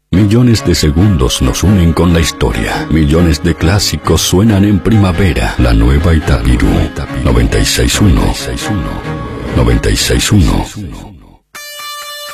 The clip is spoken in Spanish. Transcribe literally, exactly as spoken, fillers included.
Millones de segundos nos unen con la historia. Millones de clásicos suenan en primavera. La nueva Itapirú. noventa y seis punto uno. noventa y seis punto uno.